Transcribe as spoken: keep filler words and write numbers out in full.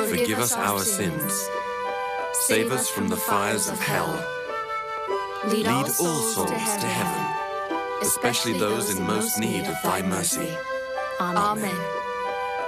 Forgive us our sins. Save us from the fires of hell. Lead all souls to heaven, especially those in most need of thy mercy. Amen.